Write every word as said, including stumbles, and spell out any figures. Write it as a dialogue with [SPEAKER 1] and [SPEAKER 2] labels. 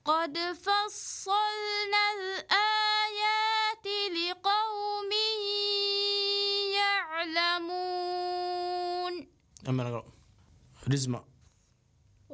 [SPEAKER 1] قد فصلنا الآيات لقوم يعلمون.
[SPEAKER 2] أما نقرأ رزمة